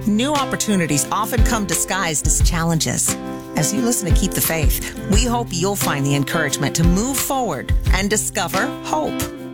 New opportunities often come disguised as challenges. As you listen to Keep the Faith, we hope you'll find the encouragement to move forward and discover hope.